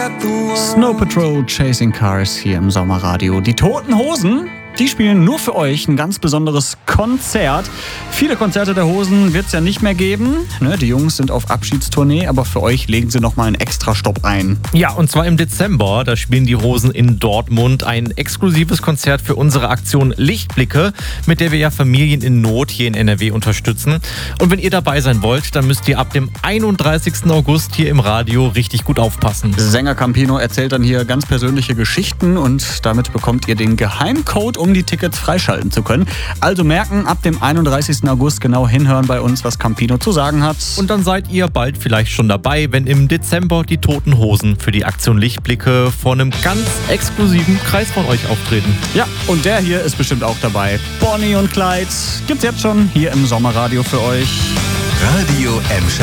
Snow Patrol Chasing Cars hier im Sommerradio. Die Toten Hosen, die spielen nur für euch ein ganz besonderes Konzert. Viele Konzerte der Hosen wird es ja nicht mehr geben. Die Jungs sind auf Abschiedstournee, aber für euch legen sie nochmal einen Extra-Stopp ein. Ja, und zwar im Dezember. Da spielen die Hosen in Dortmund ein exklusives Konzert für unsere Aktion Lichtblicke, mit der wir ja Familien in Not hier in NRW unterstützen. Und wenn ihr dabei sein wollt, dann müsst ihr ab dem 31. August hier im Radio richtig gut aufpassen. Sänger Campino erzählt dann hier ganz persönliche Geschichten und damit bekommt ihr den Geheimcode, um die Tickets freischalten zu können. Also merken, ab dem 31. August genau hinhören bei uns, was Campino zu sagen hat. Und dann seid ihr bald vielleicht schon dabei, wenn im Dezember die Toten Hosen für die Aktion Lichtblicke vor einem ganz exklusiven Kreis von euch auftreten. Ja, und der hier ist bestimmt auch dabei. Bonnie und Clyde gibt's jetzt schon hier im Sommerradio für euch. Radio Emscher